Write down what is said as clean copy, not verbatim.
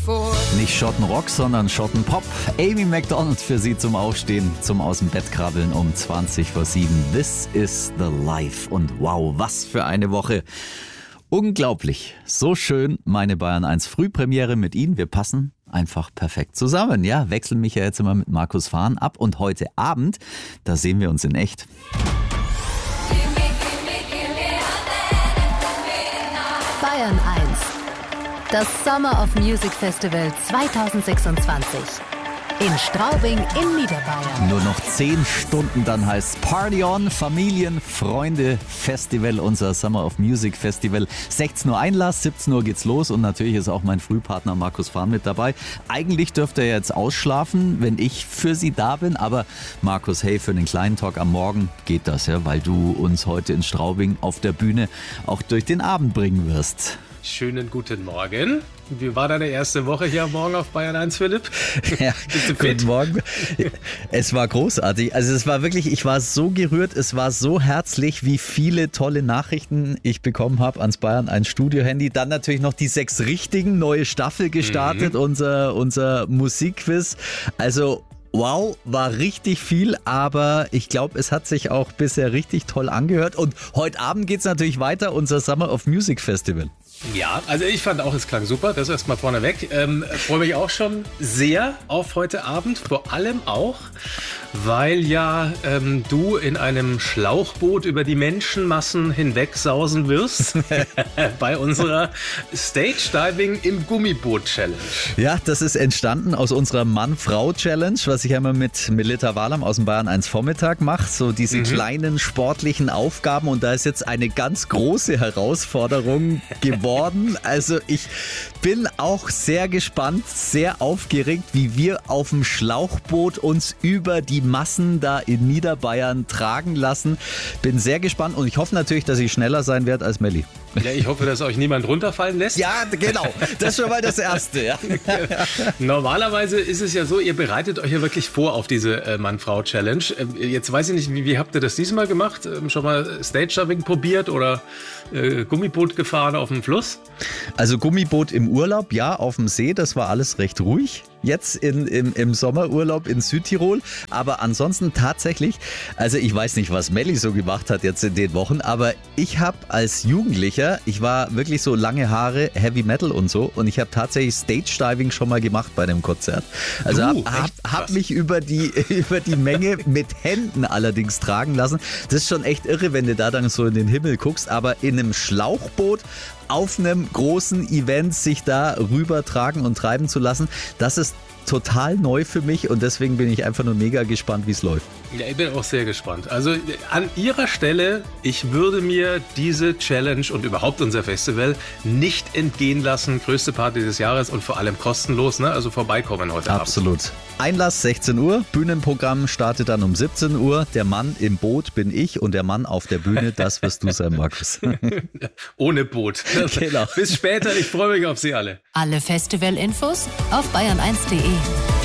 Nicht Schottenrock, sondern Schottenpop. Amy Macdonald für Sie zum Aufstehen, zum aus dem Bett krabbeln um 20:07. This is the life. Und wow, was für eine Woche. Unglaublich. So schön, meine Bayern 1 Frühpremiere mit Ihnen. Wir passen einfach perfekt zusammen. Ja, wechseln mich ja jetzt immer mit Markus Fahn ab. Und heute Abend, da sehen wir uns in echt. Bayern 1. Das Summer of Music Festival 2026. In Straubing in Niederbayern. Nur noch 10 Stunden, dann heißt Party on, Familien, Freunde, Festival, unser Summer of Music Festival. 16 Uhr Einlass, 17 Uhr geht's los und natürlich ist auch mein Frühpartner Markus Fahn mit dabei. Eigentlich dürfte er jetzt ausschlafen, wenn ich für Sie da bin, aber Markus, hey, für den kleinen Talk am Morgen geht das, ja, weil du uns heute in Straubing auf der Bühne auch durch den Abend bringen wirst. Schönen guten Morgen. Wie war deine erste Woche hier am Morgen auf Bayern 1, Philipp? Ja, Bist du fit? Guten Morgen. Es war großartig. Also es war wirklich, ich war so gerührt, es war so herzlich, wie viele tolle Nachrichten ich bekommen habe ans Bayern 1 Studio-Handy. Dann natürlich noch die 6 richtigen, neue Staffel gestartet, unser Musikquiz. Also wow, war richtig viel, aber ich glaube, es hat sich auch bisher richtig toll angehört. Und heute Abend geht es natürlich weiter, unser Summer of Music Festival. Ja, also ich fand auch, es klang super, das erstmal vorneweg. Freue mich auch schon sehr auf heute Abend, vor allem auch, weil ja du in einem Schlauchboot über die Menschenmassen hinwegsausen wirst bei unserer Stage Diving im Gummiboot Challenge. Ja, das ist entstanden aus unserer Mann-Frau-Challenge, was ich einmal mit Melita Wahlam aus dem Bayern 1 Vormittag mache, so diese kleinen sportlichen Aufgaben und da ist jetzt eine ganz große Herausforderung geworden. Also ich bin auch sehr gespannt, sehr aufgeregt, wie wir auf dem Schlauchboot uns über die Massen da in Niederbayern tragen lassen. Bin sehr gespannt und ich hoffe natürlich, dass ich schneller sein werde als Melli. Ja, ich hoffe, dass euch niemand runterfallen lässt. Ja, genau. Das ist schon mal das Erste. Ja. Normalerweise ist es ja so, ihr bereitet euch ja wirklich vor auf diese Mann-Frau-Challenge. Jetzt weiß ich nicht, wie habt ihr das diesmal gemacht? Schon mal Stage-Diving probiert oder Gummiboot gefahren auf dem Fluss? Also Gummiboot im Urlaub, ja, auf dem See, das war alles recht ruhig. Jetzt im Sommerurlaub in Südtirol. Aber ansonsten tatsächlich, also ich weiß nicht, was Melli so gemacht hat jetzt in den Wochen, aber ich habe als Jugendlicher, ich war wirklich so lange Haare, Heavy Metal und so und ich habe tatsächlich Stage Diving schon mal gemacht bei einem Konzert. Also hab mich über die Menge mit Händen allerdings tragen lassen. Das ist schon echt irre, wenn du da dann so in den Himmel guckst, aber in einem Schlauchboot auf einem großen Event sich da rüber tragen und treiben zu lassen, das ist total neu für mich und deswegen bin ich einfach nur mega gespannt, wie es läuft. Ja, ich bin auch sehr gespannt. Also an Ihrer Stelle, ich würde mir diese Challenge und überhaupt unser Festival nicht entgehen lassen. Größte Party des Jahres und vor allem kostenlos, ne? Also vorbeikommen heute Abend. Absolut. Einlass 16 Uhr, Bühnenprogramm startet dann um 17 Uhr. Der Mann im Boot bin ich und der Mann auf der Bühne, das wirst du sein, Markus. Ohne Boot. Genau. Bis später, ich freue mich auf Sie alle. Alle Festivalinfos auf bayern1.de.